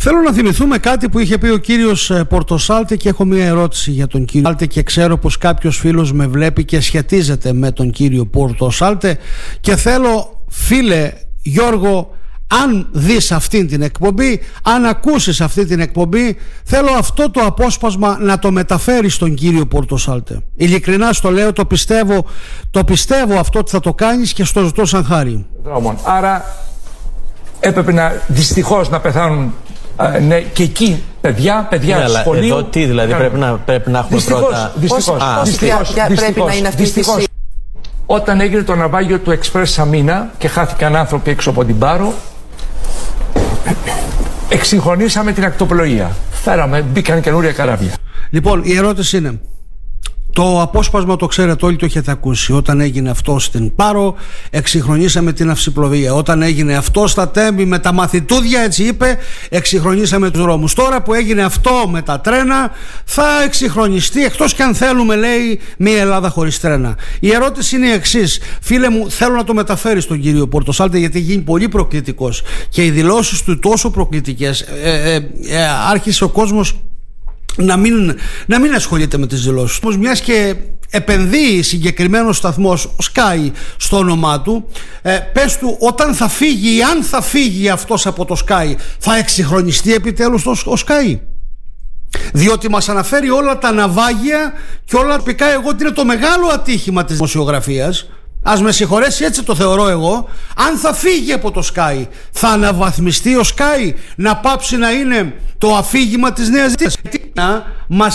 Θέλω να θυμηθούμε κάτι που είχε πει ο κύριος Πορτοσάλτε και έχω μία ερώτηση για τον κύριο Πορτοσάλτε και ξέρω πως κάποιος φίλος με βλέπει και σχετίζεται με τον κύριο Πορτοσάλτε και θέλω, φίλε Γιώργο, αν δεις αυτήν την εκπομπή, αν ακούσεις αυτή την εκπομπή, θέλω αυτό το απόσπασμα να το μεταφέρεις στον κύριο Πορτοσάλτε. Ειλικρινά στο λέω, το πιστεύω αυτό ότι θα το κάνεις και στο ζητώ σαν χάρη. Άρα έπρεπε δυστυχώς να πεθάνουν και εκεί παιδιά σχολείου. Εδώ τι δηλαδή πρέπει να έχουμε πρώτα. Δυστυχώς πρέπει να είναι αυτή η. Όταν έγινε το ναυάγιο του Express Σαμίνα και χάθηκαν άνθρωποι έξω από την Πάρο, εξυγχρονίσαμε την ακτοπλοεία. Μπήκαν καινούρια καράβια. Λοιπόν, η ερώτηση είναι, το απόσπασμα το ξέρετε όλοι, το έχετε ακούσει. Όταν έγινε αυτό στην Πάρο, εξυγχρονίσαμε την αυσιπλοεία. Όταν έγινε αυτό στα Τέμπη με τα μαθητούδια, έτσι είπε, εξυγχρονίσαμε τους δρόμους. Τώρα που έγινε αυτό με τα τρένα, θα εξυγχρονιστεί, εκτός και αν θέλουμε, λέει, μια Ελλάδα χωρίς τρένα. Η ερώτηση είναι η εξής. Φίλε μου, θέλω να το μεταφέρει στον κύριο Πορτοσάλτε, γιατί γίνει πολύ προκλητικός και οι δηλώσεις του τόσο προκλητικές. Άρχισε ο κόσμος να μην ασχολείται με τις δηλώσεις. Όμως μιας και επενδύει συγκεκριμένος σταθμός Sky στο όνομά του, πες του, όταν θα φύγει ή αν θα φύγει αυτός από το Sky, θα εξυγχρονιστεί επιτέλους το Sky? Διότι μας αναφέρει όλα τα ναυάγια και όλα τοπικά. Εγώ ότι είναι το μεγάλο ατύχημα της δημοσιογραφίας. Ας με συγχωρέσει, έτσι το θεωρώ εγώ. Αν θα φύγει από το Sky, θα αναβαθμιστεί ο Sky, να πάψει να είναι το αφήγημα της Νέας Δημοκρατίας. Μας